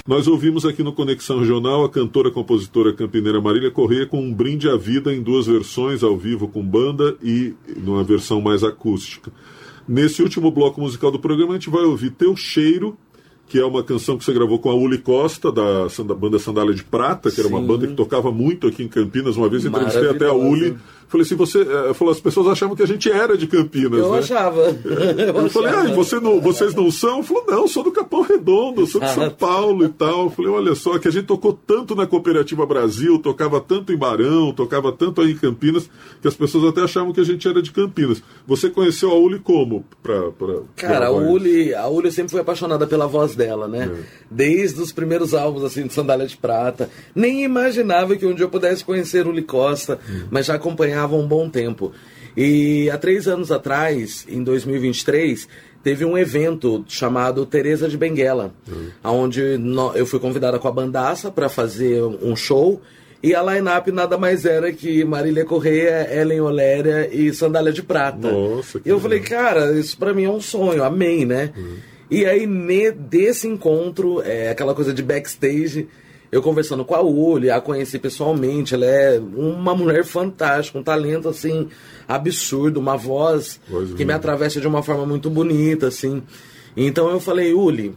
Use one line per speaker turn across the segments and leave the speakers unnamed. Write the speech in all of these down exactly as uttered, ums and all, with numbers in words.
Nós ouvimos aqui no Conexão Regional a cantora, compositora campineira Marília Corrêa com um brinde à vida em duas versões, ao vivo com banda e numa versão mais acústica. Nesse último bloco musical do programa a gente vai ouvir Teu Cheiro, que é uma canção que você gravou com a Uli Costa, da, da banda Sandália de Prata, que era Sim. uma banda que tocava muito aqui em Campinas. Uma vez entrevistei até a Uli. Falei assim, você, eu falei, as pessoas achavam que a gente era de Campinas,
eu
né?
Achava. Eu,
eu falei, ah, você não, vocês não são? Ele falou, não, sou do Capão Redondo, eu sou de São Paulo e tal. Eu falei, olha só, que a gente tocou tanto na Cooperativa Brasil, tocava tanto em Barão, tocava tanto aí em Campinas, que as pessoas até achavam que a gente era de Campinas. Você conheceu a Uli como? Pra, pra
Cara, a Uli, a Uli sempre foi apaixonada pela voz dela, né? É. Desde os primeiros álbuns, assim, de Sandália de Prata. Nem imaginava que um dia eu pudesse conhecer Uli Costa, hum. mas já acompanhava há um bom tempo. E há três anos atrás, em dois mil e vinte e três, teve um evento chamado Teresa de Benguela, uhum. onde eu fui convidada com a bandaça para fazer um show, e a line-up nada mais era que Marília Corrêa, Ellen Oléria e Sandália de Prata.
Nossa,
e eu falei, cara, isso para mim é um sonho, amém, né? Uhum. E aí, ne, desse encontro, é, aquela coisa de backstage, eu conversando com a Uli, a conheci pessoalmente, ela é uma mulher fantástica, um talento, assim, absurdo, uma voz pois que é. me atravessa de uma forma muito bonita, assim. Então eu falei, Uli,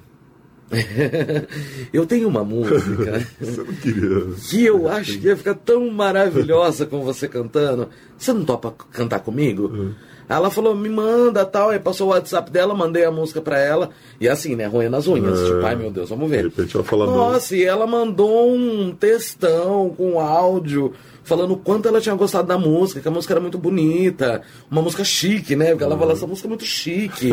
eu tenho uma música
você não queria.
que eu acho que ia ficar tão maravilhosa com você cantando. Você não topa cantar comigo? Uhum. Ela falou, me manda, tal, aí passou o WhatsApp dela, mandei a música pra ela, e assim, né, roendo as unhas, é, tipo, ai meu Deus, vamos ver.
De repente ela fala
Nossa, não. E ela mandou um textão com áudio, falando o quanto ela tinha gostado da música, que a música era muito bonita, uma música chique, né, porque ela uhum. falou, essa música é muito chique.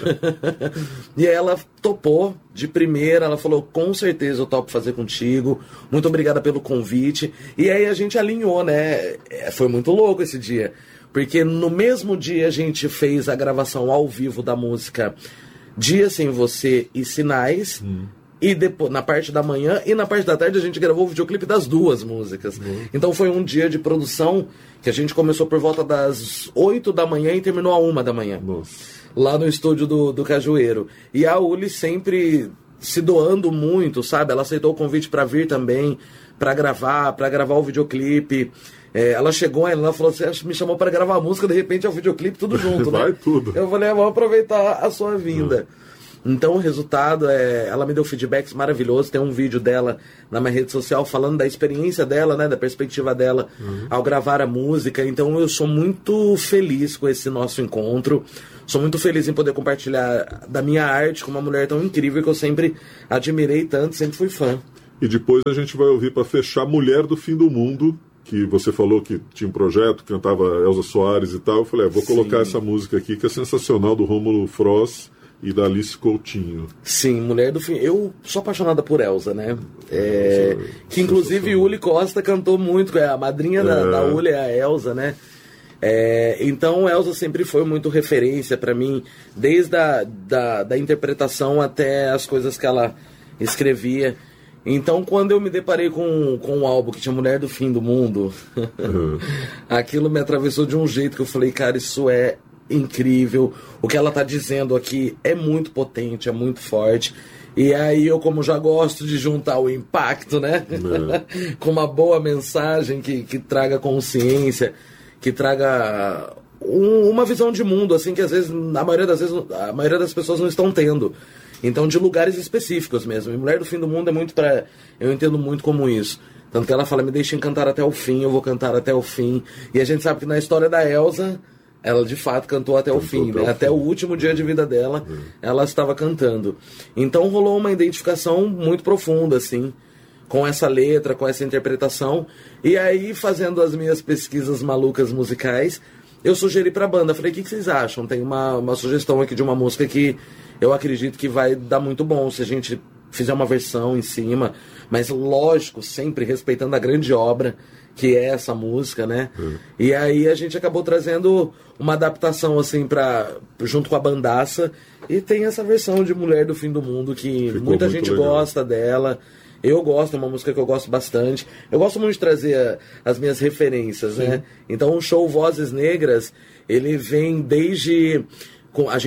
E aí ela topou de primeira, ela falou, com certeza eu topo fazer contigo, muito obrigada pelo convite, e aí a gente alinhou, né, foi muito louco esse dia. Porque no mesmo dia a gente fez a gravação ao vivo da música Dia Sem Você e Sinais. Hum. E depois, na parte da manhã e na parte da tarde a gente gravou o videoclipe das duas músicas. Hum. Então foi um dia de produção que a gente começou por volta das oito da manhã e terminou a uma da manhã.
Nossa.
Lá no estúdio do, do Cajueiro. E a Uli sempre se doando muito, sabe? Ela aceitou o convite para vir também, para gravar, para gravar o videoclipe. É, ela chegou, ela falou, você me chamou para gravar a música, de repente é o videoclipe, tudo junto,
Vai
né?
tudo.
Eu falei, vamos aproveitar a sua vinda. Uhum. Então o resultado é, ela me deu feedbacks maravilhosos, tem um vídeo dela na minha rede social falando da experiência dela, né, da perspectiva dela uhum. ao gravar a música. Então eu sou muito feliz com esse nosso encontro, sou muito feliz em poder compartilhar da minha arte com uma mulher tão incrível que eu sempre admirei tanto, sempre fui fã.
E depois a gente vai ouvir para fechar Mulher do Fim do Mundo, que você falou que tinha um projeto, cantava Elza Soares e tal. Eu falei, é, vou colocar Sim. essa música aqui, que é sensacional, do Rômulo Froz e da Alice Coutinho.
Sim, Mulher do Fim... Eu sou apaixonada por Elza, né? É... É, que inclusive Uli Costa cantou muito, é a madrinha é. da, da Uli é a Elza, né? É, então Elza sempre foi muito referência para mim, desde a da, da interpretação até as coisas que ela escrevia. Então, quando eu me deparei com, com um álbum que tinha Mulher do Fim do Mundo, uhum. aquilo me atravessou de um jeito que eu falei, cara, isso é incrível. O que ela tá dizendo aqui é muito potente, é muito forte. E aí eu, como já gosto de juntar o impacto, né? Uhum. com uma boa mensagem que, que traga consciência, que traga um, uma visão de mundo, assim, que às vezes, a maioria das vezes, a maioria das pessoas não estão tendo. Então, de lugares específicos mesmo. E Mulher do Fim do Mundo é muito pra... Eu entendo muito como isso. Tanto que ela fala, me deixem cantar até o fim, eu vou cantar até o fim. E a gente sabe que na história da Elza, ela de fato cantou até cantou o fim, até né? O até fim. O último dia de vida dela, uhum. ela estava cantando. Então rolou uma identificação muito profunda, assim, com essa letra, com essa interpretação. E aí, fazendo as minhas pesquisas malucas musicais, eu sugeri pra banda. Falei, o que, que vocês acham? Tem uma, uma sugestão aqui de uma música que eu acredito que vai dar muito bom se a gente fizer uma versão em cima, mas lógico, sempre respeitando a grande obra que é essa música, né? Hum. E aí a gente acabou trazendo uma adaptação assim para junto com a bandaça, e tem essa versão de Mulher do Fim do Mundo que Ficou muita gente legal. Gosta dela. Eu gosto, é uma música que eu gosto bastante. Eu gosto muito de trazer a, as minhas referências, Sim. né? Então o show Vozes Negras, ele vem desde... Com, a gente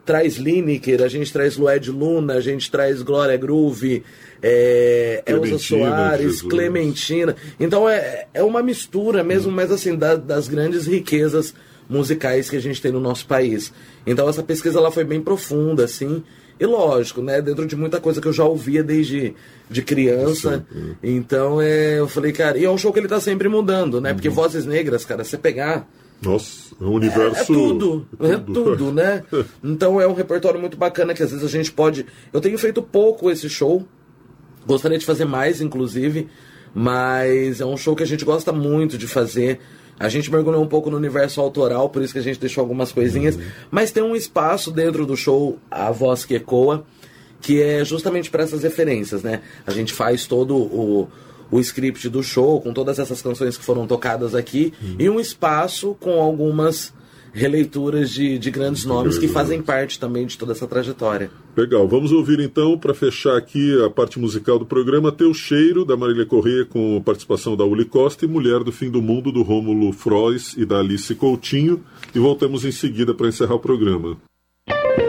traz Lineker, a gente traz Lued Luna, a gente traz Glória Groove, é, Elza Soares, Jesus. Clementina. Então é, é uma mistura mesmo, mas assim, da, das grandes riquezas musicais que a gente tem no nosso país. Então essa pesquisa ela foi bem profunda, assim, e lógico, né, dentro de muita coisa que eu já ouvia desde de criança. Sim. Então é, eu falei, cara, e é um show que ele tá sempre mudando, né, uhum. porque Vozes Negras, cara, você pegar...
Nossa, é um universo...
É, é tudo, é tudo, é tudo né? Então é um repertório muito bacana que às vezes a gente pode... Eu tenho feito pouco esse show, gostaria de fazer mais, inclusive, mas é um show que a gente gosta muito de fazer. A gente mergulhou um pouco no universo autoral, por isso que a gente deixou algumas coisinhas, uhum. mas tem um espaço dentro do show, A Voz que Ecoa, que é justamente para essas referências, né? A gente faz todo o, o script do show, com todas essas canções que foram tocadas aqui, uhum. e um espaço com algumas releituras de, de grandes nomes que fazem parte também de toda essa trajetória.
Legal, vamos ouvir então, para fechar aqui a parte musical do programa, Teu Cheiro, da Marília Corrêa, com participação da Uli Costa, e Mulher do Fim do Mundo, do Rômulo Frois e da Alice Coutinho, e voltamos em seguida para encerrar o programa.